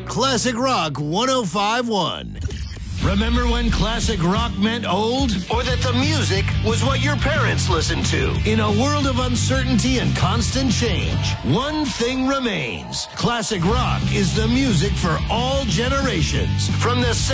Classic Rock 1051. Remember when classic rock meant old? Or that the music was what your parents listened to? In a world of uncertainty and constant change, one thing remains. Classic rock is the music for all generations. From the